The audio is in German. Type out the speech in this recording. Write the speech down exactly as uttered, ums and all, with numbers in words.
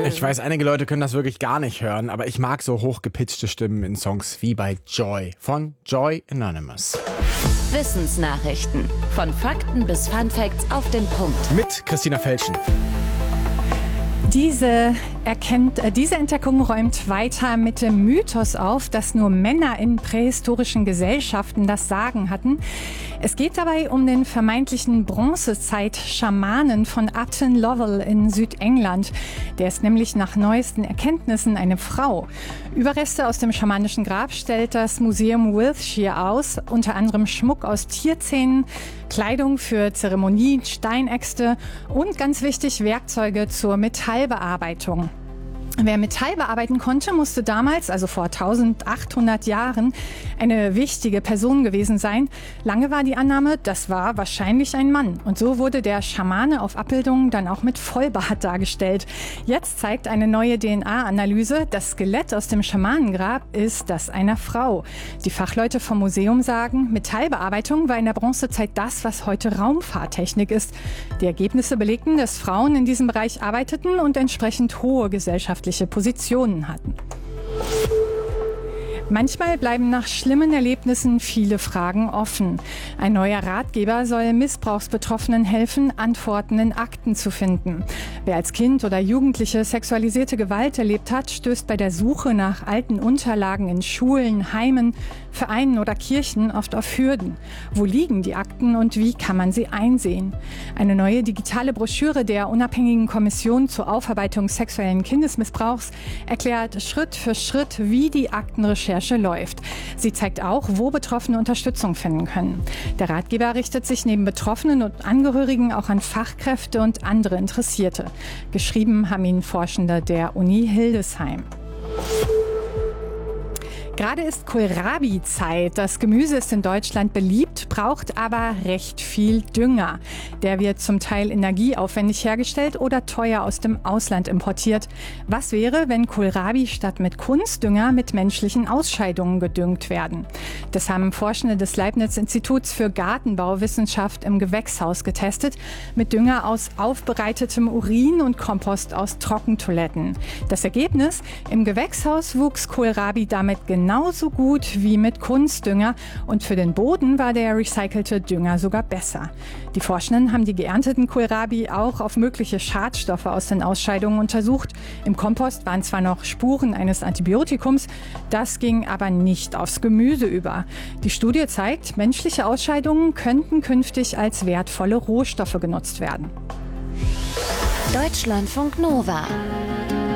Ich weiß, einige Leute können das wirklich gar nicht hören, aber ich mag so hochgepitchte Stimmen in Songs wie bei Joy von Joy Anonymous. Wissensnachrichten. Von Fakten bis Funfacts auf den Punkt. Mit Christina Felschen. Diese, erkennt, äh, diese Entdeckung räumt weiter mit dem Mythos auf, dass nur Männer in prähistorischen Gesellschaften das Sagen hatten. Es geht dabei um den vermeintlichen Bronzezeit-Schamanen von Upton Lovell in Südengland. Der ist nämlich nach neuesten Erkenntnissen eine Frau. Überreste aus dem schamanischen Grab stellt das Museum Wiltshire aus, unter anderem Schmuck aus Tierzähnen, Kleidung für Zeremonien, Steinäxte und ganz wichtig Werkzeuge zur Metallbearbeitung. Wer Metall bearbeiten konnte, musste damals, also vor eintausendachthundert Jahren, eine wichtige Person gewesen sein. Lange war die Annahme, das war wahrscheinlich ein Mann. Und so wurde der Schamane auf Abbildungen dann auch mit Vollbart dargestellt. Jetzt zeigt eine neue D N A-Analyse, das Skelett aus dem Schamanengrab ist das einer Frau. Die Fachleute vom Museum sagen, Metallbearbeitung war in der Bronzezeit das, was heute Raumfahrttechnik ist. Die Ergebnisse belegten, dass Frauen in diesem Bereich arbeiteten und entsprechend hohe gesellschaftliche Positionen hatten. Manchmal bleiben nach schlimmen Erlebnissen viele Fragen offen. Ein neuer Ratgeber soll Missbrauchsbetroffenen helfen, Antworten in Akten zu finden. Wer als Kind oder Jugendliche sexualisierte Gewalt erlebt hat, stößt bei der Suche nach alten Unterlagen in Schulen, Heimen, Vereinen oder Kirchen oft auf Hürden. Wo liegen die Akten und wie kann man sie einsehen? Eine neue digitale Broschüre der unabhängigen Kommission zur Aufarbeitung sexuellen Kindesmissbrauchs erklärt Schritt für Schritt, wie die Aktenrecherche läuft. Sie zeigt auch, wo Betroffene Unterstützung finden können. Der Ratgeber richtet sich neben Betroffenen und Angehörigen auch an Fachkräfte und andere Interessierte. Geschrieben haben ihn Forschende der Uni Hildesheim. Gerade ist Kohlrabi-Zeit. Das Gemüse ist in Deutschland beliebt, braucht aber recht viel Dünger. Der wird zum Teil energieaufwendig hergestellt oder teuer aus dem Ausland importiert. Was wäre, wenn Kohlrabi statt mit Kunstdünger mit menschlichen Ausscheidungen gedüngt werden? Das haben Forschende des Leibniz-Instituts für Gartenbauwissenschaft im Gewächshaus getestet, mit Dünger aus aufbereitetem Urin und Kompost aus Trockentoiletten. Das Ergebnis? Im Gewächshaus wuchs Kohlrabi damit genau genauso gut wie mit Kunstdünger und für den Boden war der recycelte Dünger sogar besser. Die Forschenden haben die geernteten Kohlrabi auch auf mögliche Schadstoffe aus den Ausscheidungen untersucht. Im Kompost waren zwar noch Spuren eines Antibiotikums, das ging aber nicht aufs Gemüse über. Die Studie zeigt, menschliche Ausscheidungen könnten künftig als wertvolle Rohstoffe genutzt werden. Deutschlandfunk Nova.